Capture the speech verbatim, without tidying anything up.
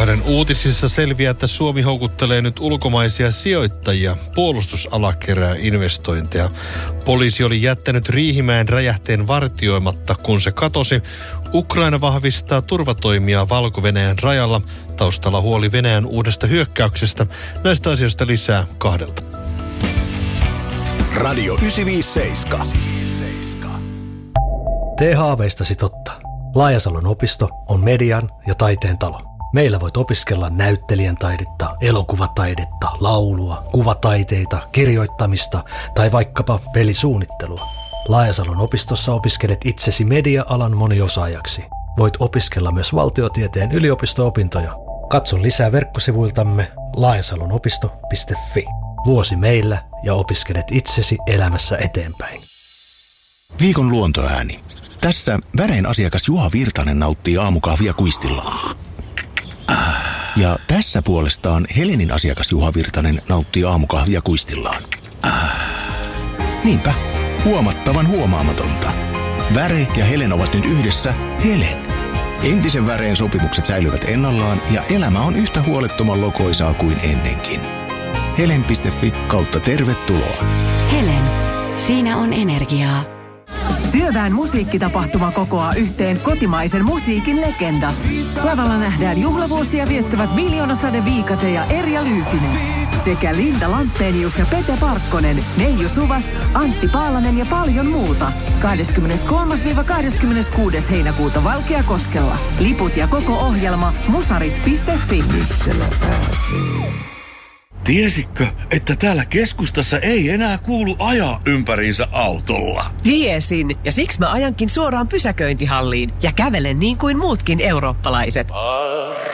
Vuorokauden uutisissa selviää, että Suomi houkuttelee nyt ulkomaisia sijoittajia. Puolustusala kerää investointeja. Poliisi oli jättänyt Riihimäen räjähteen vartioimatta, kun se katosi. Ukraina vahvistaa turvatoimia Valko-Venäjän rajalla. Taustalla huoli Venäjän uudesta hyökkäyksestä. Näistä asioista lisää kahdelta. Radio yhdeksänsataaviisikymmentäseitsemän. Tee haaveistasi totta. Laajasalon opisto on median ja taiteen talo. Meillä voit opiskella näyttelijän taidetta, elokuvataidetta, laulua, kuvataiteita, kirjoittamista tai vaikkapa pelisuunnittelua. Laajasalon opistossa opiskelet itsesi media-alan moniosaajaksi. Voit opiskella myös valtiotieteen yliopisto-opintoja. Katso lisää verkkosivuiltamme laajasalonopisto piste fi. Vuosi meillä ja opiskelet itsesi elämässä eteenpäin. Viikon luontoääni. Tässä Väreen asiakas Juha Virtanen nauttii aamukahvia kuistillaan. Ja tässä puolestaan Helenin asiakas Juha Virtanen nauttii aamukahvia kuistillaan. Niinpä, huomattavan huomaamatonta. Väre ja Helen ovat nyt yhdessä Helen. Entisen Väreen sopimukset säilyvät ennallaan ja elämä on yhtä huolettoman lokoisaa kuin ennenkin. Helen piste fi kautta tervetuloa. Helen. Siinä on energiaa. Työväen musiikkitapahtuma kokoaa yhteen kotimaisen musiikin legendat. Lavalla nähdään juhlavuosia viettävät Miljoonasade Viikate ja Erja Lyytinen. Sekä Linda Lampenius ja Pete Parkkonen, Neiju Suvas, Antti Paalanen ja paljon muuta. kahdeskymmeneskolmas kahdeskymmeneskuudes heinäkuuta Valkeakoskella. Liput ja koko ohjelma musarit piste fi. Tiesitkö, että täällä keskustassa ei enää kuulu ajaa ympäriinsä autolla? Tiesin, ja siksi mä ajankin suoraan pysäköintihalliin ja kävelen niin kuin muutkin eurooppalaiset.